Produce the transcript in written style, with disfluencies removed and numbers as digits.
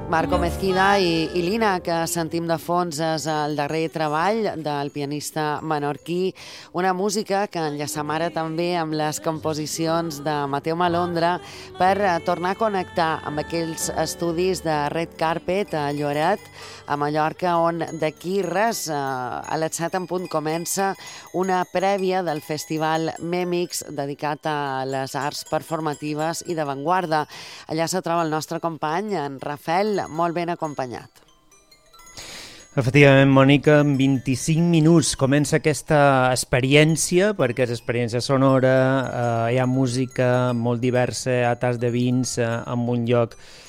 Marco Mezquida i Lina, que sentim de fons, és el darrer treball del pianista menorquí, una música que enllaçam ara també amb les composicions de Mateu Malondra per tornar a connectar amb aquells estudis de Red Carpet a Lloret, a Mallorca, on d'aquí res, a les 7 en punt, comença una prèvia del festival Mèmix dedicat a les arts performatives i d'avantguarda. Allà se troba el nostre company, en Rafael, molt ben acompanyat. Efectivament, Mònica, en 25 minuts comença aquesta experiència, perquè és experiència sonora, hi ha música molt diversa, a tas de vins, en un lloc